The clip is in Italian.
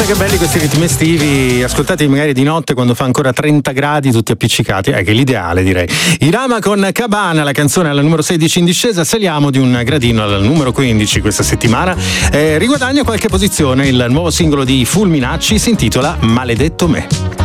che belli questi ritmi estivi, ascoltati magari di notte quando fa ancora 30 gradi tutti appiccicati, che è l'ideale direi. Irama con Cabana, la canzone alla numero 16 in discesa, saliamo di un gradino al numero 15 questa settimana, riguadagna qualche posizione il nuovo singolo di Fulminacci, si intitola Maledetto me.